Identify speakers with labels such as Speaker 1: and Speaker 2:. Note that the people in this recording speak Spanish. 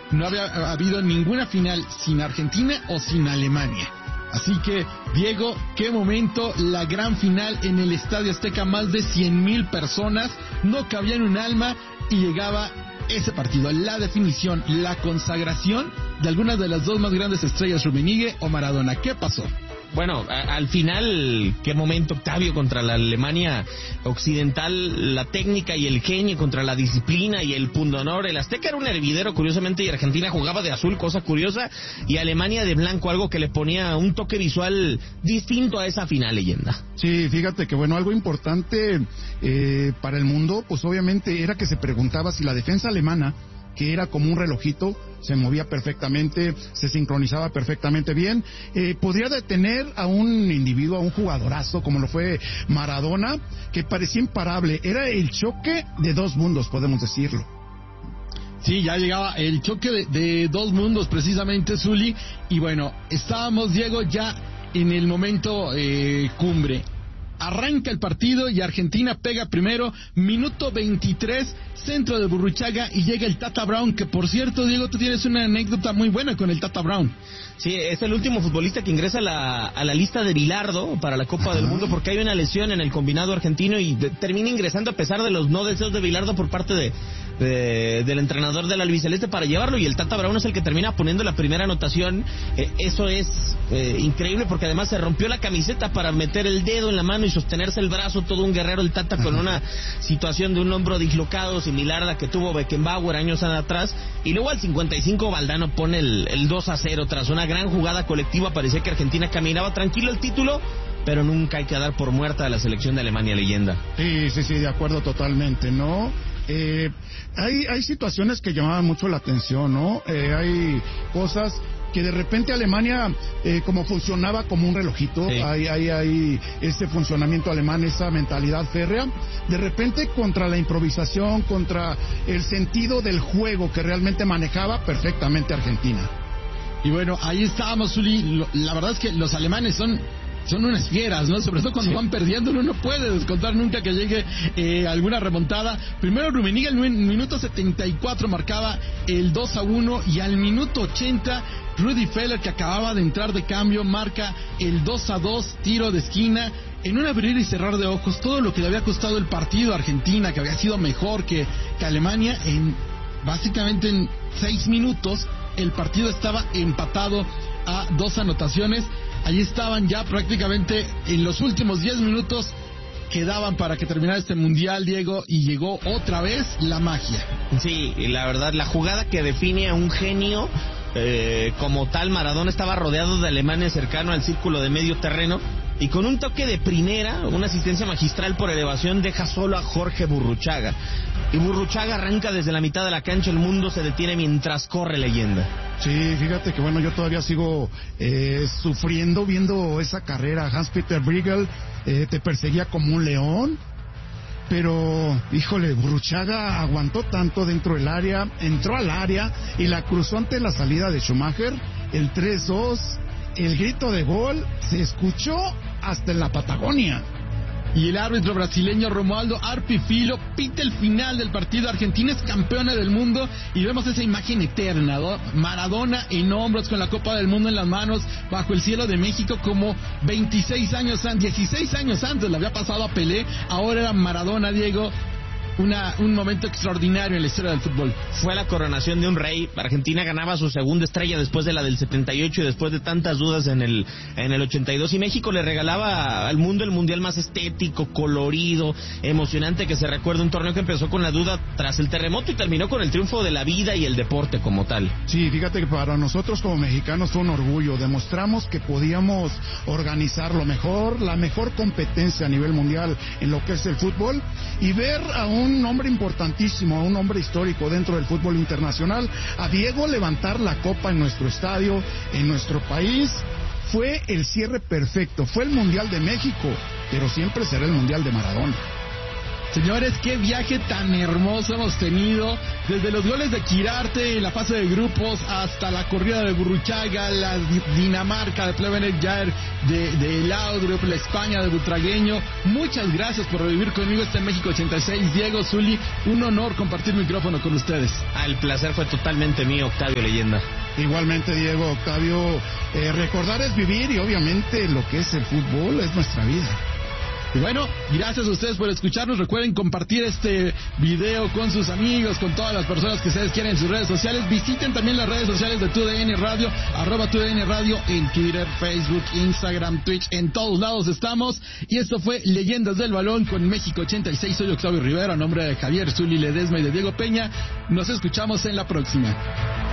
Speaker 1: no había habido ninguna final sin Argentina o sin Alemania. Así que, Diego, qué momento, la gran final en el Estadio Azteca, más de 100,000 personas, no cabía en un alma y llegaba ese partido, la definición, la consagración de algunas de las dos más grandes estrellas, Rummenigge o Maradona. ¿Qué pasó?
Speaker 2: Bueno, al final, qué momento, Octavio, contra la Alemania occidental, la técnica y el genio contra la disciplina y el pundonor. El Azteca era un hervidero, curiosamente, y Argentina jugaba de azul, cosa curiosa, y Alemania de blanco, algo que le ponía un toque visual distinto a esa final, leyenda.
Speaker 3: Sí, fíjate que bueno, algo importante para el mundo, pues obviamente era que se preguntaba si la defensa alemana, que era como un relojito, se movía perfectamente, se sincronizaba perfectamente bien, podría detener a un individuo, a un jugadorazo como lo fue Maradona, que parecía imparable. Era el choque de dos mundos, podemos decirlo.
Speaker 1: Sí, ya llegaba el choque de dos mundos precisamente, Zuli, y bueno, estábamos, Diego, ya en el momento cumbre. Arranca el partido y Argentina pega primero, minuto 23, centro de Burruchaga, y llega el Tata Brown, que por cierto, Diego, tú tienes una anécdota muy buena con el Tata Brown.
Speaker 2: Sí, es el último futbolista que ingresa a la lista de Bilardo para la Copa del Mundo, porque hay una lesión en el combinado argentino y termina ingresando a pesar de los no deseos de Bilardo por parte del entrenador del albiceleste para llevarlo, y el Tata Brown es el que termina poniendo la primera anotación. Eso es increíble, porque además se rompió la camiseta para meter el dedo en la mano y sostenerse el brazo, todo un guerrero el Tata, con una situación de un hombro dislocado similar a la que tuvo Beckenbauer años atrás, y luego al 55 Valdano pone el 2-0 tras una gran jugada colectiva. Parecía que Argentina caminaba tranquilo el título, pero nunca hay que dar por muerta a la selección de Alemania, leyenda.
Speaker 3: Sí, de acuerdo totalmente, ¿no? Hay situaciones que llamaban mucho la atención, ¿no? Hay cosas que de repente Alemania, como funcionaba como un relojito, sí. hay ese funcionamiento alemán, esa mentalidad férrea, de repente contra la improvisación, contra el sentido del juego que realmente manejaba perfectamente Argentina.
Speaker 1: Y bueno, ahí estábamos, Zuli. La verdad es que los alemanes son unas fieras, ¿no? Sobre todo cuando van perdiendo, uno no puede descontar nunca que llegue alguna remontada. Primero Rummenigge al minuto 74 marcaba el 2-1, y al minuto 80 Rudi Feller, que acababa de entrar de cambio, marca el 2-2, tiro de esquina. En un abrir y cerrar de ojos, todo lo que le había costado el partido a Argentina, que había sido mejor que Alemania, básicamente en 6 minutos el partido estaba empatado a 2 anotaciones. Allí estaban ya prácticamente en los últimos 10 minutos quedaban para que terminara este mundial, Diego, y llegó otra vez la magia.
Speaker 2: Sí, la verdad, la jugada que define a un genio como tal. Maradona estaba rodeado de alemanes cercano al círculo de medio terreno, y con un toque de primera, una asistencia magistral por elevación, deja solo a Jorge Burruchaga. Y Burruchaga arranca desde la mitad de la cancha, el mundo se detiene mientras corre, leyenda.
Speaker 3: Sí, fíjate que bueno, yo todavía sigo sufriendo viendo esa carrera. Hans-Peter Briegel te perseguía como un león, pero híjole, Burruchaga aguantó tanto dentro del área, entró al área y la cruzó ante la salida de Schumacher, el 3-2, el grito de gol se escuchó hasta en la Patagonia.
Speaker 1: Y el árbitro brasileño Romualdo Arpifilo pita el final del partido. Argentina es campeona del mundo, y vemos esa imagen eterna, ¿no? Maradona en hombros con la Copa del Mundo en las manos bajo el cielo de México, como 16 años antes le había pasado a Pelé. Ahora era Maradona, Diego. Un momento extraordinario en la historia del fútbol.
Speaker 2: Fue la coronación de un rey. Argentina ganaba su segunda estrella después de la del 78 y después de tantas dudas en el 82, y México le regalaba al mundo el mundial más estético, colorido, emocionante que se recuerda. Un torneo que empezó con la duda tras el terremoto y terminó con el triunfo de la vida y el deporte como tal.
Speaker 3: Sí, fíjate que para nosotros como mexicanos fue un orgullo. Demostramos que podíamos organizar la mejor competencia a nivel mundial en lo que es el fútbol, y ver a un hombre importantísimo, a un hombre histórico dentro del fútbol internacional, a Diego levantar la copa en nuestro estadio, en nuestro país. Fue el cierre perfecto. Fue el Mundial de México, pero siempre será el Mundial de Maradona.
Speaker 1: Señores, qué viaje tan hermoso hemos tenido, desde los goles de Quirarte en la fase de grupos hasta la corrida de Burruchaga, la Dinamarca de Plevener Jair de Laudrup, la España de Butragueño. Muchas gracias por revivir conmigo este México 86. Diego, Zuli, un honor compartir micrófono con ustedes.
Speaker 2: El placer fue totalmente mío, Octavio Leyenda.
Speaker 3: Igualmente, Diego, Octavio, recordar es vivir y obviamente lo que es el fútbol es nuestra vida.
Speaker 1: Y bueno, gracias a ustedes por escucharnos. Recuerden compartir este video con sus amigos, con todas las personas que ustedes quieran en sus redes sociales. Visiten también las redes sociales de TUDN Radio, @TUDN Radio en Twitter, Facebook, Instagram, Twitch, en todos lados estamos. Y esto fue Leyendas del Balón con México 86. Soy Octavio Rivera, a nombre de Javier Zuli Ledesma y de Diego Peña. Nos escuchamos en la próxima.